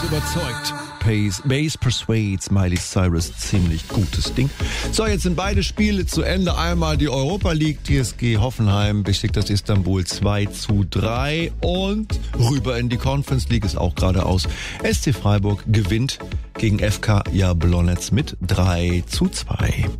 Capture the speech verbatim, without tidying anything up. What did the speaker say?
überzeugt. Base, Base Persuades, Miley Cyrus, ziemlich gutes Ding. So, jetzt sind beide Spiele zu Ende. Einmal die Europa League, T S G Hoffenheim besiegt das Istanbul zwei zu drei und rüber in die Conference League ist auch gerade aus. S C Freiburg gewinnt gegen F K Jablonec mit drei zu zwei.